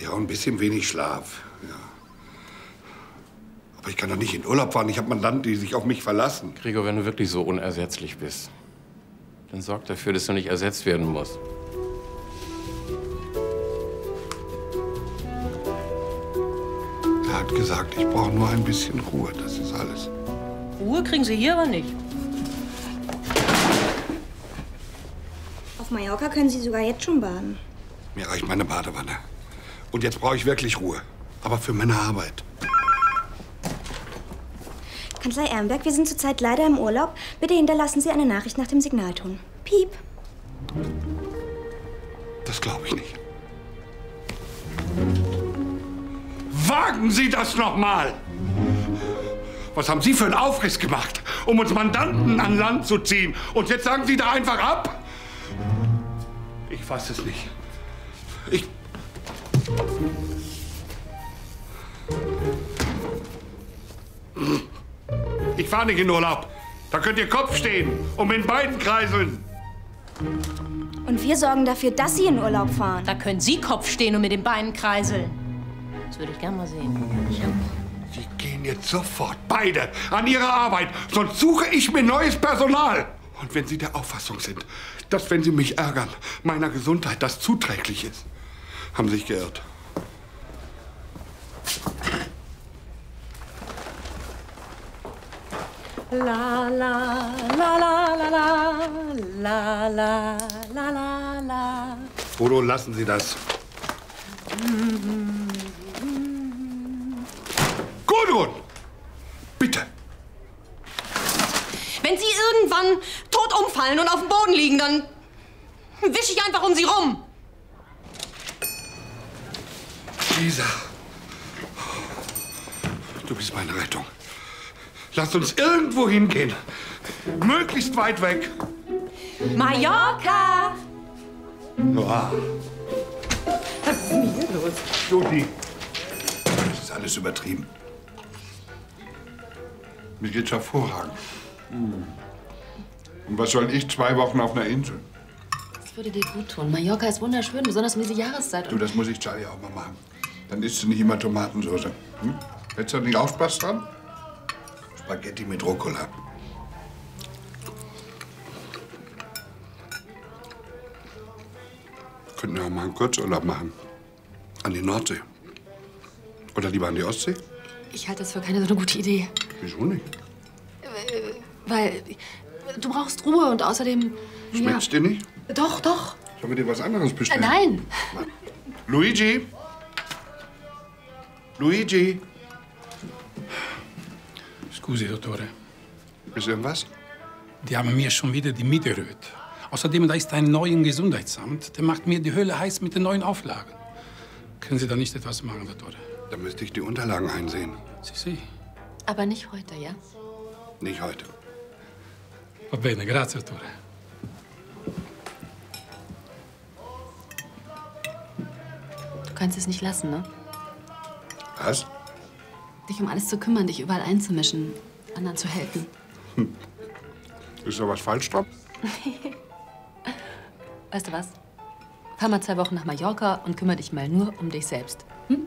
auch ein bisschen wenig Schlaf. Ja. Aber ich kann doch nicht in Urlaub fahren. Ich habe Mandanten, die sich auf mich verlassen. Gregor, wenn du wirklich so unersetzlich bist, dann sorg dafür, dass du nicht ersetzt werden musst. Er hat gesagt, ich brauche nur ein bisschen Ruhe. Das ist alles. Ruhe kriegen Sie hier aber nicht. Auf Mallorca können Sie sogar jetzt schon baden. Mir reicht meine Badewanne. Und jetzt brauche ich wirklich Ruhe. Aber für meine Arbeit. Kanzlei Ehrenberg, wir sind zurzeit leider im Urlaub. Bitte hinterlassen Sie eine Nachricht nach dem Signalton. Piep. Das glaube ich nicht. Wagen Sie das noch mal! Was haben Sie für einen Aufriss gemacht, um uns Mandanten an Land zu ziehen? Und jetzt sagen Sie da einfach ab? Ich fasse es nicht. Ich fahre nicht in Urlaub. Da könnt ihr Kopf stehen und mit beiden kreiseln. Und wir sorgen dafür, dass Sie in Urlaub fahren. Da können Sie Kopf stehen und mit den Beinen kreiseln. Das würde ich gern mal sehen. Sie gehen jetzt sofort, beide, an Ihre Arbeit. Sonst suche ich mir neues Personal. Und wenn Sie der Auffassung sind, dass, wenn Sie mich ärgern, meiner Gesundheit das zuträglich ist, haben Sie sich geirrt. La la la la la la la la la la. Frodo, lassen Sie das. Gudrun! Bitte! Wenn Sie irgendwann tot umfallen und auf dem Boden liegen, dann wische ich einfach um Sie rum. Lisa, du bist meine Rettung. Lass uns irgendwo hingehen. Möglichst weit weg. Mallorca! Ja. Was ist denn hier los? Jodi, das ist alles übertrieben. Mir geht's hervorragend. Und was soll ich 2 Wochen auf einer Insel? Das würde dir gut tun. Mallorca ist wunderschön, besonders um diese Jahreszeit. Du, das muss ich Charlie auch mal machen. Dann isst du nicht immer Tomatensauce. Hm? Hättest du nicht auch Spaß dran? Spaghetti mit Rucola. Könnten wir auch mal einen Kurzurlaub machen. An die Nordsee. Oder lieber an die Ostsee? Ich halte das für keine so eine gute Idee. Wieso nicht? Weil du brauchst Ruhe und außerdem... Schmeckt's dir nicht? Doch, doch. Sollen wir dir was anderes bestellen? Nein. Luigi? Luigi? Scusi, Dottore. Ist irgendwas? Die haben mir schon wieder die Miete erhöht. Außerdem, da ist ein neues Gesundheitsamt. Der macht mir die Hölle heiß mit den neuen Auflagen. Können Sie da nicht etwas machen, Dottore? Da müsste ich die Unterlagen einsehen. Sie. Aber nicht heute, ja? Nicht heute. Va bene, grazie, Dottore. Du kannst es nicht lassen, ne? Was? Dich um alles zu kümmern, dich überall einzumischen, anderen zu helfen. Ist da was falsch dran? Weißt du was? Fahr mal 2 Wochen nach Mallorca und kümmere dich mal nur um dich selbst. Hm?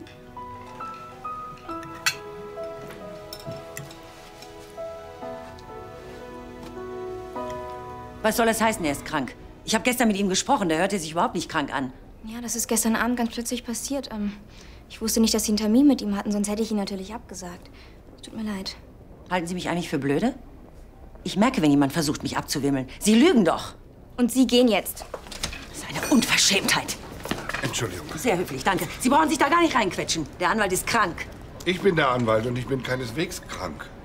Was soll das heißen, er ist krank? Ich habe gestern mit ihm gesprochen, der hörte sich überhaupt nicht krank an. Ja, das ist gestern Abend ganz plötzlich passiert. Ich wusste nicht, dass Sie einen Termin mit ihm hatten, sonst hätte ich ihn natürlich abgesagt. Tut mir leid. Halten Sie mich eigentlich für blöde? Ich merke, wenn jemand versucht, mich abzuwimmeln. Sie lügen doch. Und Sie gehen jetzt. Das ist eine Unverschämtheit. Entschuldigung. Sehr höflich, danke. Sie brauchen sich da gar nicht reinquetschen. Der Anwalt ist krank. Ich bin der Anwalt und ich bin keineswegs krank.